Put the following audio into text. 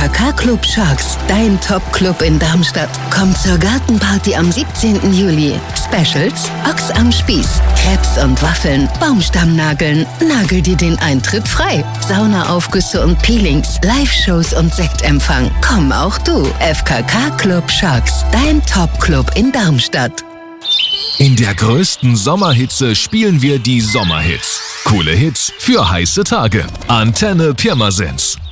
FKK Club Sharks, dein Top-Club in Darmstadt. Komm zur Gartenparty am 17. Juli. Specials: Ochs am Spieß, Crepes und Waffeln, Baumstammnageln. Nagel dir den Eintritt frei. Saunaaufgüsse und Peelings, Live-Shows und Sektempfang. Komm auch du. FKK Club Sharks, dein Top-Club in Darmstadt. In der größten Sommerhitze spielen wir die Sommerhits. Coole Hits für heiße Tage. Antenne Pirmasens.